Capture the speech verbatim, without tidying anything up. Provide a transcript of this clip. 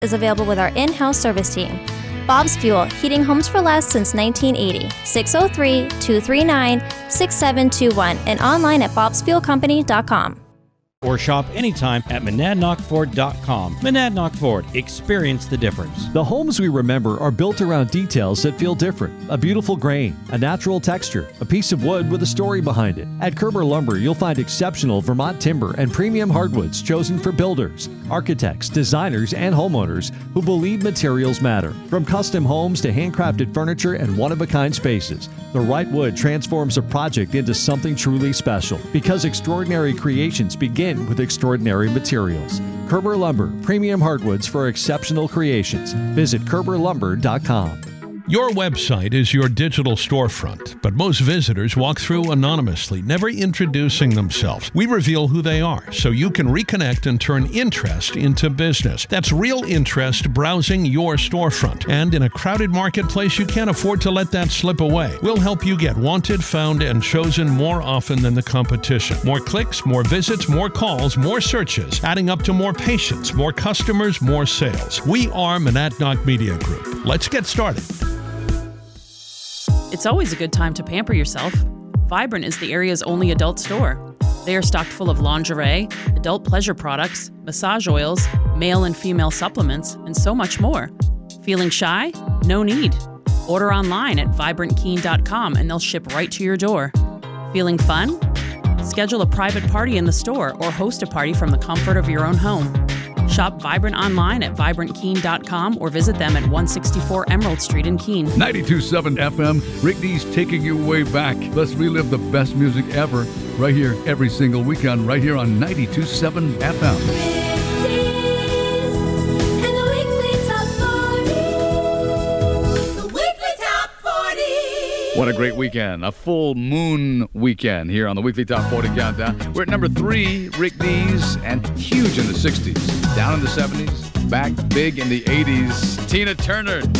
is available with our in-house service team. Bob's Fuel, heating homes for less since nineteen eighty. six oh three, two three nine, six seven two one and online at bobs fuel company dot com. Or shop anytime at monadnock ford dot com. Monadnock Ford. Experience the difference. The homes we remember are built around details that feel different. A beautiful grain, a natural texture, a piece of wood with a story behind it. At Kerber Lumber, you'll find exceptional Vermont timber and premium hardwoods chosen for builders, architects, designers, and homeowners who believe materials matter. From custom homes to handcrafted furniture and one-of-a-kind spaces, the right wood transforms a project into something truly special. Because extraordinary creations begin with extraordinary materials. Kerber Lumber, premium hardwoods for exceptional creations. Visit kerber lumber dot com. Your website is your digital storefront, but most visitors walk through anonymously, never introducing themselves. We reveal who they are, so you can reconnect and turn interest into business. That's real interest browsing your storefront. And in a crowded marketplace, you can't afford to let that slip away. We'll help you get wanted, found, and chosen more often than the competition. More clicks, more visits, more calls, more searches, adding up to more patients, more customers, more sales. We are Monadnock Media Group. Let's get started. It's always a good time to pamper yourself. Vibrant is the area's only adult store. They are stocked full of lingerie, adult pleasure products, massage oils, male and female supplements, and so much more. Feeling shy? No need. Order online at vibrant keen dot com and they'll ship right to your door. Feeling fun? Schedule a private party in the store or host a party from the comfort of your own home. Shop Vibrant online at vibrant keen dot com or visit them at one sixty-four Emerald Street in Keene. ninety-two point seven F M, Rick D's taking you way back. Let's relive the best music ever right here every single weekend, right here on ninety-two point seven F M. What a great weekend. A full moon weekend here on the Weekly Top forty Countdown. We're at number three, Rick D's, and huge in the sixties. Down in the seventies, back big in the eighties. Tina Turner,